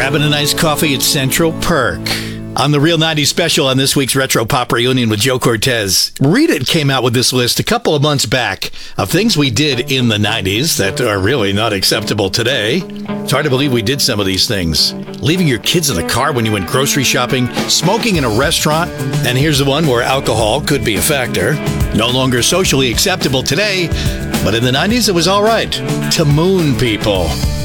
Grabbing a nice coffee at Central Perk. On the Real 90s special on this week's Retro Pop Reunion with Joe Cortez, Rita came out with this list a couple of months back of things we did in the 90s that are really not acceptable today. It's hard to believe we did some of these things. Leaving your kids in the car when you went grocery shopping, smoking in a restaurant, and here's the one where alcohol could be a factor. No longer socially acceptable today, but in the 90s it was all right to moon people.